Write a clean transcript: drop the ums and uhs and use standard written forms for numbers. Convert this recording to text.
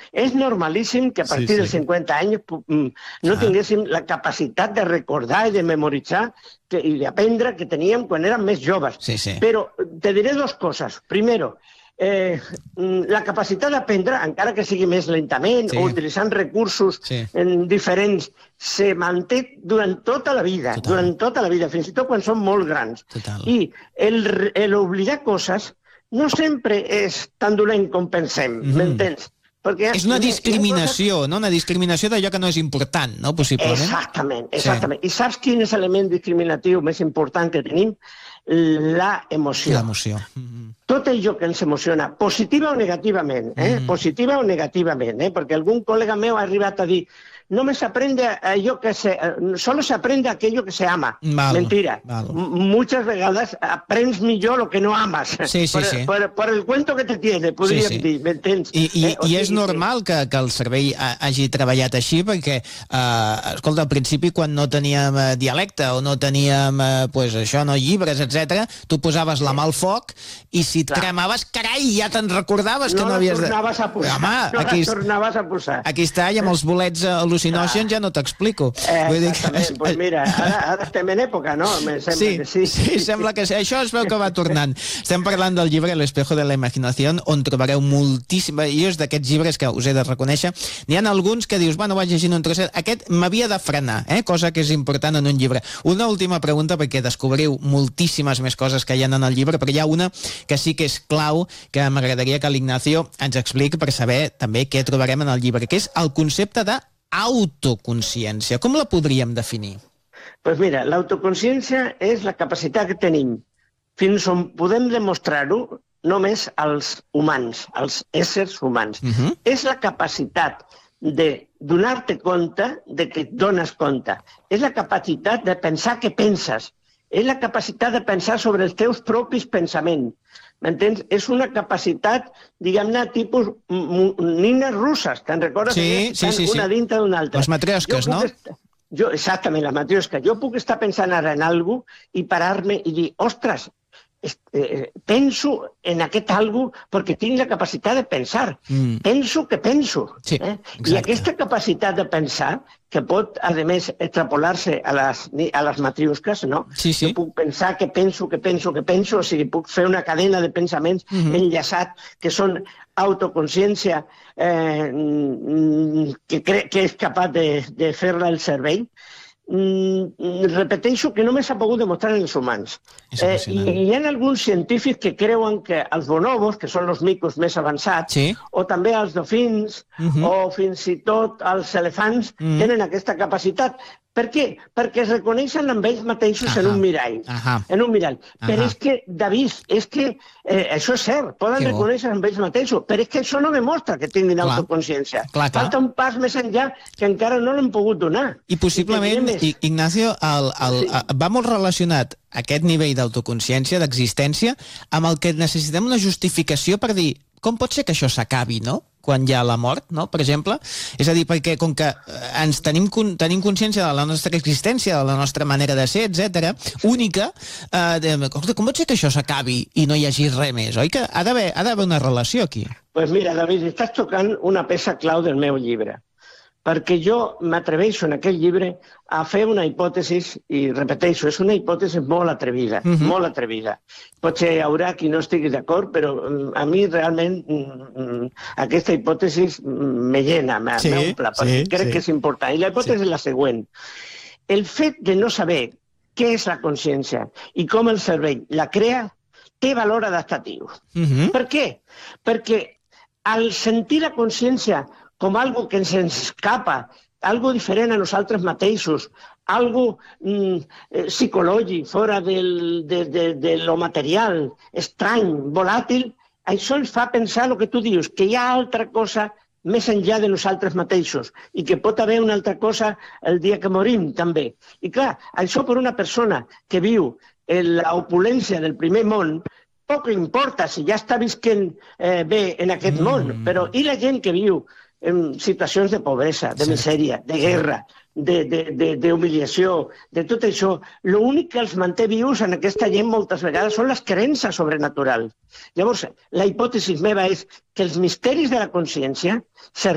és normalíssim que a partir dels 50 anys no tinguéssim la capacitat de recordar i de memoritzar i d'aprendre que teníem quan érem més joves. Però te diré dues coses. Primero, la capacitat d'aprendre, encara que sigui més lentament o utilitzant recursos diferents, se manté durant tota la vida, fins i tot quan som molt grans. I l'oblidar coses no sempre és tan dolent com pensem, m'entens? És una discriminació, no? Una discriminació d'allò que no és important, no? Possiblement. Exactament. I saps quin és l'element discriminatiu més important que tenim? L'emoció. L'emoció. Tot allò que ens emociona, positiva o negativament, perquè algun col·lega meu ha arribat a dir solo se aprende aquello que se ama. Mentira. Muchas veces aprendes millor lo que no amas. Por el cuento que te tiene, podríem dir, m'entens? I és normal que el cervell hagi treballat així, perquè, escolta, al principi, quan no teníem dialecte o no teníem, llibres, etc., tu posaves la mà al foc i si et cremaves, carai, ja te'n recordaves que no havies de... No la tornaves a posar. Aquí està, i amb els bolets al·lucinògens ja no t'explico. Exactament, doncs mira, ara estem en època, no? Sí, sembla que això es veu que va tornant. Estem parlant del llibre El espejo de la imaginación, on trobareu moltíssim... Jo és d'aquests llibres que us he de reconèixer. N'hi ha alguns que dius, vaig llegint un trosset, aquest m'havia de frenar, cosa que és important en un llibre. Una última pregunta, perquè descobriu moltíssimes més coses que hi ha en el llibre, però hi ha una que sí que és clau, que m'agradaria que l'Ignacio ens expliqui per saber també què trobarem en el llibre, que és el concepte de autoconsciència. Com la podríem definir? Doncs mira, l'autoconsciència és la capacitat que tenim fins on podem demostrar-ho només als humans, als éssers humans. És la capacitat de donar-te compte de que et dones compte. És la capacitat de pensar que penses. És la capacitat de pensar sobre els teus propis pensaments. M'entens? És una capacitat, diguem-ne, tipus nines russes. Te'n recordes? Sí. Una dintre d'una altra. Les matriosques, no? Exactament, les matriosques. Jo puc estar pensant ara en alguna cosa i parar-me i dir, ostres, penso en aquest algo perquè tinc la capacitat de pensar. Penso que penso. I aquesta capacitat de pensar, que pot, a més, extrapolar-se a les matriosques, no? Jo puc pensar que penso, o sigui, puc fer una cadena de pensaments enllaçat, que són autoconsciència que és capaç de fer-la el cervell. Repeteixo que només s'ha pogut demostrar en els humans. I hi ha alguns científics que creuen que els bonobos, que són els micos més avançats, o també els dofins, o fins i tot els elefants, tenen aquesta capacitat. Per què? Perquè es reconeixen amb ells mateixos en un mirall. Però és que, David, això és cert, poden reconèixer amb ells mateixos, però és que això no demostra que tinguin autoconsciència. Falta un pas més enllà que encara no l'hem pogut donar. I possiblement, Ignacio, va molt relacionat aquest nivell d'autoconsciència, d'existència, amb el que necessitem una justificació per dir com pot ser que això s'acabi, no?, quan hi ha la mort, no?, per exemple. És a dir, perquè com que ens tenim consciència de la nostra existència, de la nostra manera de ser, etc., única, com pot ser que això s'acabi i no hi hagi res més, oi? Que ha d'haver una relació aquí. Doncs mira, David, estàs tocant una peça clau del meu llibre, perquè jo m'atreveixo en aquest llibre a fer una hipòtesi, i repeteixo, és una hipòtesi molt atrevida, molt atrevida. Potser hi haurà qui no estigui d'acord, però a mi realment aquesta hipòtesi me llena, m'omple, perquè crec que és important. I la hipòtesi és la següent. El fet de no saber què és la consciència i com el cervell la crea té valor adaptatiu. Per què? Perquè al sentir la consciència com algo que ens escapa, algo diferent a nosaltres mateixos, algo psicològic, fora de lo material, estrany, volàtil, això ens fa pensar el que tu dius, que hi ha altra cosa més enllà de nosaltres mateixos i que pot haver una altra cosa el dia que morim, també. I clar, això per una persona que viu en l'opulència del primer món, poc importa si ja està visquent bé en aquest món, però i la gent que viu en situacions de pobresa, de misèria, de guerra, d'humiliació, de tot això, l'únic que els manté vius en aquesta gent moltes vegades són les creences sobrenaturals. Llavors, la hipòtesi meva és que els misteris de la consciència